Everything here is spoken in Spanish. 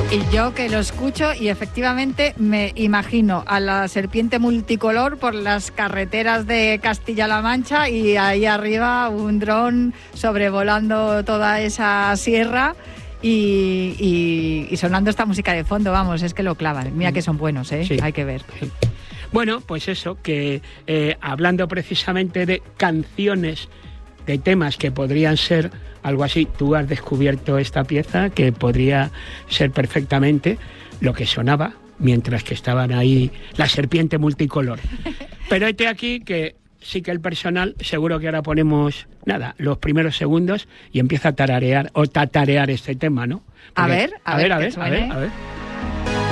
Y yo que lo escucho y efectivamente me imagino a la serpiente multicolor por las carreteras de Castilla-La Mancha y ahí arriba un dron sobrevolando toda esa sierra y sonando esta música de fondo, vamos, es que lo clavan. Mira que son buenos, ¿eh? Sí. Hay que ver. Sí. Bueno, pues eso, que hablando precisamente de canciones, de temas que podrían ser algo así, tú has descubierto esta pieza que podría ser perfectamente lo que sonaba mientras que estaban ahí la serpiente multicolor. Pero este aquí que sí que el personal, seguro que ahora ponemos, los primeros segundos y empieza a tararear o tatarear este tema, ¿no? Porque, A ver. A ver.